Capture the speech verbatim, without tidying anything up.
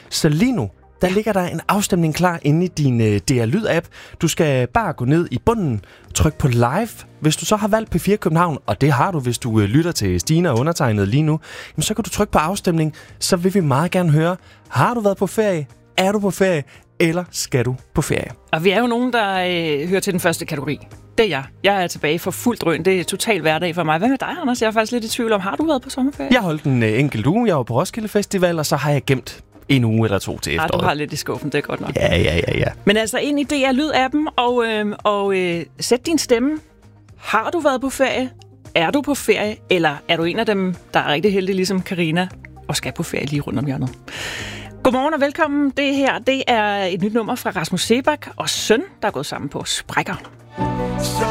Så lige nu, der ligger der en afstemning klar inde i din uh, D R Lyd-app. Du skal bare gå ned i bunden, tryk på live. Hvis du så har valgt P fire København, og det har du, hvis du uh, lytter til Stine og undertegnet lige nu, jamen, så kan du trykke på afstemning. Så vil vi meget gerne høre, har du været på ferie? Er du på ferie? Eller skal du på ferie? Og vi er jo nogen, der øh, hører til den første kategori. Det er jeg. Jeg er tilbage for fuld drøn. Det er total hverdag for mig. Hvad med dig, Anders? Jeg er faktisk lidt i tvivl om, har du været på sommerferie? Jeg holdt en uh, enkelt uge. Jeg var på Roskilde Festival, og så har jeg gemt en uge eller to til efteråret. Ah, du har lidt i skuffen, det er godt nok. Ja, ja, ja, ja. Men altså ind i D R Lyd-appen og, øh, og øh, sæt din stemme. Har du været på ferie? Er du på ferie? Eller er du en af dem, der er rigtig heldig, ligesom Karina, og skal på ferie lige rundt om hjørnet? Godmorgen og velkommen. Det her, det er et nyt nummer fra Rasmus Seebach og Søn, der er gået sammen på Sprækker.